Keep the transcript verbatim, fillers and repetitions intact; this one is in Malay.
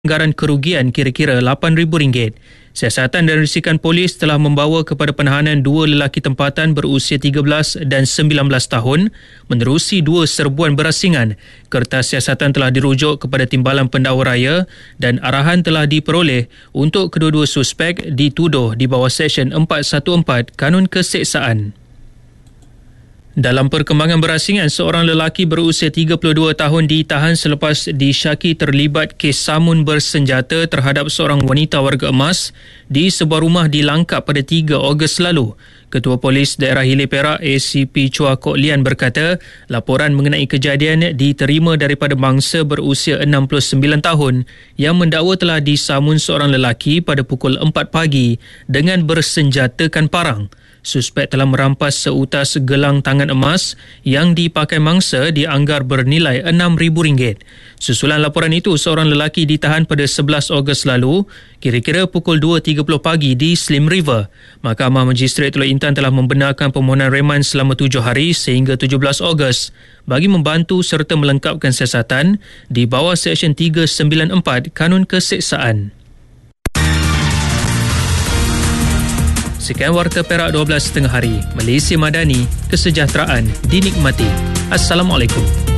anggaran kerugian kira-kira lapan ribu ringgit. Siasatan dan risikan polis telah membawa kepada penahanan dua lelaki tempatan berusia tiga belas dan sembilan belas tahun menerusi dua serbuan berasingan. Kertas siasatan telah dirujuk kepada Timbalan Pendakwa Raya dan arahan telah diperoleh untuk kedua-dua suspek dituduh di bawah Seksyen empat satu empat Kanun Keseksaan. Dalam perkembangan berasingan, seorang lelaki berusia tiga puluh dua tahun ditahan selepas disyaki terlibat kes samun bersenjata terhadap seorang wanita warga emas di sebuah rumah di Langkap pada tiga Ogos lalu. Ketua Polis Daerah Hilir Perak A C P Chua Kok Lian berkata, laporan mengenai kejadian diterima daripada mangsa berusia enam puluh sembilan tahun yang mendakwa telah disamun seorang lelaki pada pukul empat pagi dengan bersenjatakan parang. Suspek telah merampas seutas gelang tangan emas yang dipakai mangsa dianggar bernilai enam ribu ringgit. Susulan laporan itu, seorang lelaki ditahan pada sebelas Ogos lalu, kira-kira pukul dua tiga puluh pagi di Slim River. Mahkamah Magistrate Teluk Intan telah membenarkan permohonan reman selama tujuh hari sehingga tujuh belas Ogos bagi membantu serta melengkapkan siasatan di bawah Seksyen tiga sembilan empat Kanun Keseksaan. Sekian Warta Perak dua belas tiga puluh hari. Malaysia Madani, kesejahteraan dinikmati. Assalamualaikum.